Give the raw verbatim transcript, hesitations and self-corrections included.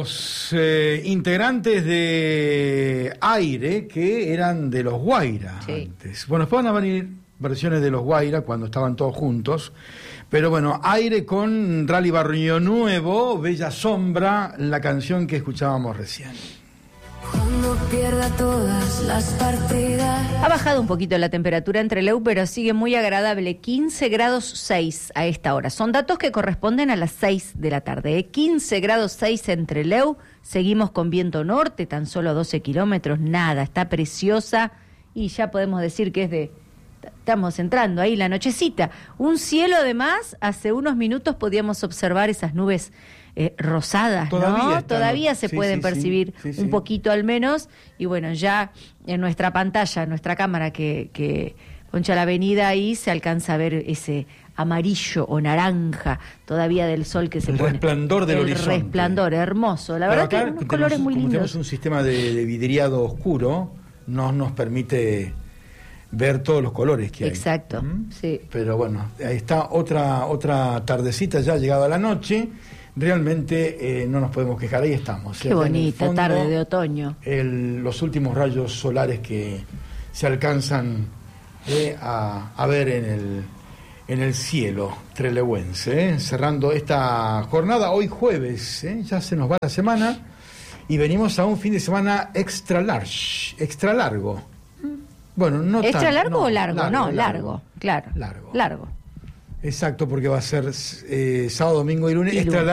los eh, integrantes de Aire, que eran de los Guaira Sí. antes. Bueno, después van a venir versiones de los Guaira cuando estaban todos juntos. Pero bueno, Aire con Rally Barrio Nuevo, Bella Sombra, la canción que escuchábamos recién. Cuando pierda todas las partidas. Ha bajado un poquito la temperatura en Trelew, pero sigue muy agradable, quince grados seis a esta hora. Son datos que corresponden a las seis de la tarde. ¿eh? quince grados seis en Trelew, seguimos con viento norte, tan solo doce kilómetros, nada, está preciosa y ya podemos decir que es de... Estamos entrando ahí la nochecita. Un cielo además, hace unos minutos podíamos observar esas nubes eh, rosadas, Todavía ¿no? están, Todavía se sí, pueden sí, percibir sí, sí, un sí. poquito al menos. Y bueno, ya en nuestra pantalla, en nuestra cámara que, que poncha la avenida ahí, se alcanza a ver ese amarillo o naranja todavía del sol que se El pone. resplandor del el horizonte. resplandor, hermoso. La Pero verdad acá, que unos como colores tenemos- muy como lindos. tenemos un sistema de, de vidriado oscuro, no nos permite ver todos los colores que hay. Exacto, ¿Mm? sí. Pero bueno, ahí está otra otra tardecita ya llegada la noche. Realmente eh, no nos podemos quejar, ahí estamos. Qué Allá en el bonita fondo, tarde de otoño. el- los últimos rayos solares que se alcanzan eh, a, a ver en el, en el cielo trelewense. eh, cerrando esta jornada, hoy jueves, eh, ya se nos va la semana y venimos a un fin de semana extra large, extra largo. Bueno, no ¿Extra tan- largo no, o largo? No, largo, claro. Largo. Largo. Exacto, porque va a ser eh, sábado, domingo y lunes. Y extra lunes.